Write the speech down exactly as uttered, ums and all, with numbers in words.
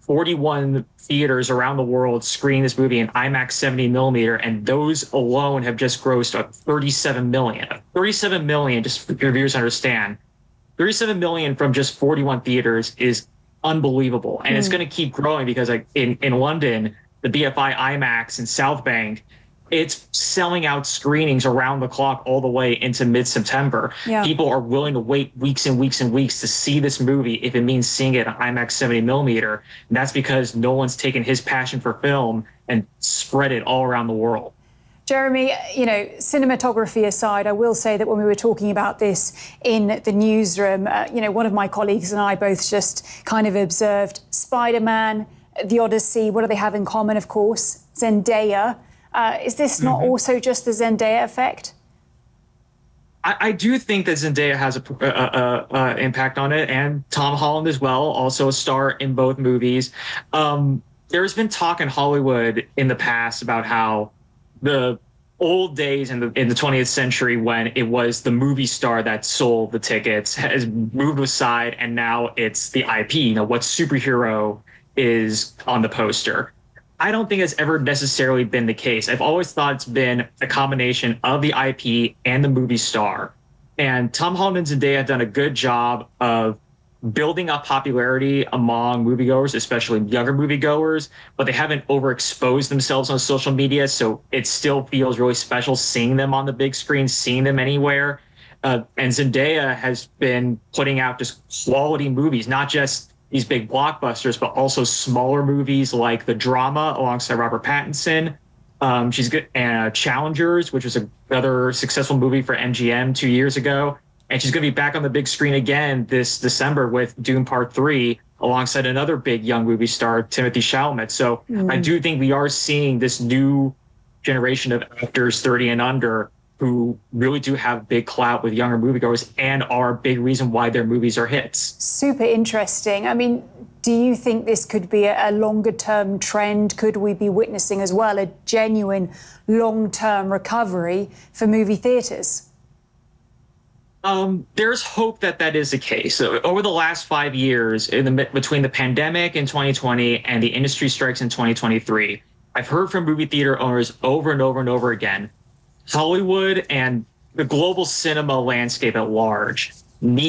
forty-one theaters around the world screening this movie in IMAX seventy millimeter, and those alone have just grossed up thirty-seven million. thirty-seven million, just for your viewers to understand, thirty-seven million from just forty-one theaters is unbelievable. And mm. it's going to keep growing because like in, in London, the B F I IMAX in South Bank, it's selling out screenings around the clock all the way into mid-September. Yeah. People are willing to wait weeks and weeks and weeks to see this movie if it means seeing it on IMAX seventy millimeter. And that's because Nolan's taken his passion for film and spread it all around the world. Jeremy, you know, cinematography aside, I will say that when we were talking about this in the newsroom, uh, you know, one of my colleagues and I both just kind of observed Spider-Man, The Odyssey. What do they have in common, of course? Zendaya. Uh, is this not mm-hmm. also just the Zendaya effect? I, I do think that Zendaya has a, a, a, a impact on it, and Tom Holland as well, also a star in both movies. Um, there's been talk in Hollywood in the past about how the old days in the in the twentieth century, when it was the movie star that sold the tickets, has moved aside, and now it's the I P. You know, what superhero is on the poster? I don't think it's ever necessarily been the case. I've always thought it's been a combination of the I P and the movie star. And Tom Holland and Zendaya have done a good job of building up popularity among moviegoers, especially younger moviegoers, but they haven't overexposed themselves on social media, so it still feels really special seeing them on the big screen, seeing them anywhere. Uh, and Zendaya has been putting out just quality movies, not just these big blockbusters, but also smaller movies like The Drama alongside Robert Pattinson. Um, she's good, uh, Challengers, which was another successful movie for M G M two years ago. And she's going to be back on the big screen again this December with Dune Part three, alongside another big young movie star, Timothy Chalamet. So mm. I do think we are seeing this new generation of actors thirty and under who really do have big clout with younger moviegoers and are a big reason why their movies are hits. Super interesting. I mean, do you think this could be a, a longer-term trend? Could we be witnessing as well a genuine long-term recovery for movie theatres? Um, there's hope that that is the case. So over the last five years, in the, between the pandemic in twenty twenty and the industry strikes in twenty twenty-three, I've heard from movie theater owners over and over and over again, Hollywood and the global cinema landscape at large need